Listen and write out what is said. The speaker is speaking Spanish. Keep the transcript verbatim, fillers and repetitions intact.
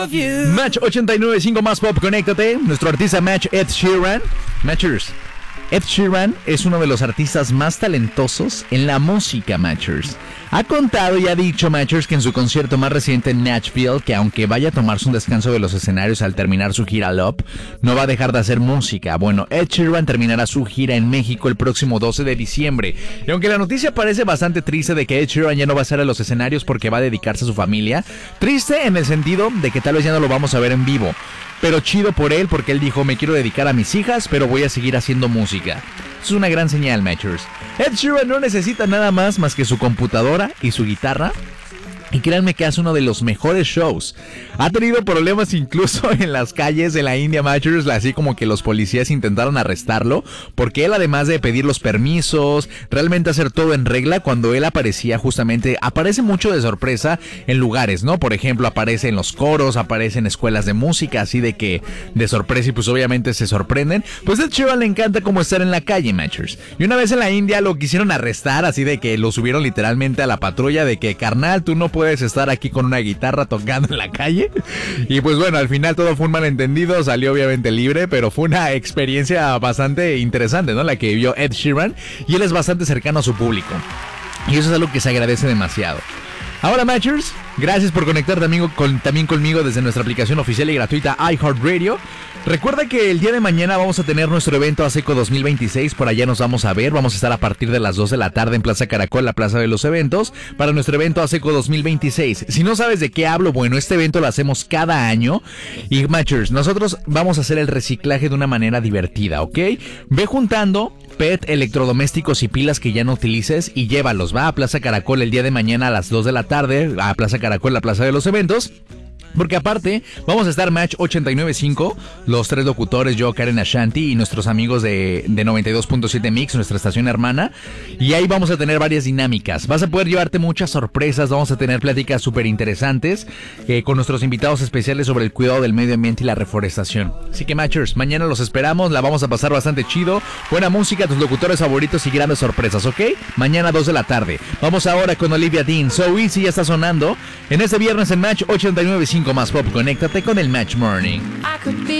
Match ochenta y nueve punto cinco más pop, conéctate. Nuestro artista Match Ed Sheeran. Matchers. Ed Sheeran es uno de los artistas más talentosos en la música, Matchers. Ha contado y ha dicho, Matchers, que en su concierto más reciente en Nashville, que aunque vaya a tomarse un descanso de los escenarios al terminar su gira Love, no va a dejar de hacer música. Bueno, Ed Sheeran terminará su gira en México el próximo doce de diciembre. Y aunque la noticia parece bastante triste de que Ed Sheeran ya no va a estar a los escenarios porque va a dedicarse a su familia, triste en el sentido de que tal vez ya no lo vamos a ver en vivo. Pero chido por él porque él dijo, me quiero dedicar a mis hijas, pero voy a seguir haciendo música. Es una gran señal, Matchers. Ed Sheeran no necesita nada más más que su computadora y su guitarra. Y créanme que hace uno de los mejores shows. Ha tenido problemas incluso en las calles de la India, Matchers, así como que los policías intentaron arrestarlo, porque él, además de pedir los permisos, realmente hacer todo en regla, cuando él aparecía justamente, aparece mucho de sorpresa en lugares, ¿no? Por ejemplo, aparece en los coros, aparece en escuelas de música, así de que de sorpresa, y pues obviamente se sorprenden. Pues a Ed Sheeran le encanta como estar en la calle, Matchers. Y una vez en la India lo quisieron arrestar, así de que lo subieron literalmente a la patrulla, de que, carnal, tú no puedes puedes estar aquí con una guitarra tocando en la calle. Y pues bueno, al final todo fue un malentendido, salió obviamente libre, pero fue una experiencia bastante interesante, ¿no? La que vivió Ed Sheeran, y él es bastante cercano a su público. Y eso es algo que se agradece demasiado. Ahora, Matchers, gracias por conectarte amigo, con, también conmigo desde nuestra aplicación oficial y gratuita iHeartRadio. Recuerda que el día de mañana vamos a tener nuestro evento ASECO dos mil veintiséis, por allá nos vamos a ver, vamos a estar a partir de las dos de la tarde en Plaza Caracol, la plaza de los eventos, para nuestro evento ASECO dos mil veintiséis. Si no sabes de qué hablo, bueno, este evento lo hacemos cada año y, Matchers, nosotros vamos a hacer el reciclaje de una manera divertida, ¿ok? Ve juntando P E T, electrodomésticos y pilas que ya no utilices y llévalos, va a Plaza Caracol el día de mañana a las dos de la tarde, a Plaza Caracol, la plaza de los eventos. Porque aparte, vamos a estar Match ochenta y nueve punto cinco, los tres locutores, yo, Karen Ashanti y nuestros amigos de, de noventa y dos punto siete Mix, nuestra estación hermana. Y ahí vamos a tener varias dinámicas. Vas a poder llevarte muchas sorpresas, vamos a tener pláticas súper interesantes eh, con nuestros invitados especiales sobre el cuidado del medio ambiente y la reforestación. Así que, Matchers, mañana los esperamos, la vamos a pasar bastante chido. Buena música, tus locutores favoritos y grandes sorpresas, ¿ok? Mañana dos de la tarde. Vamos ahora con Olivia Dean. So Easy ya está sonando en este viernes en Match ochenta y nueve punto cinco más pop. Conéctate con el Match Morning.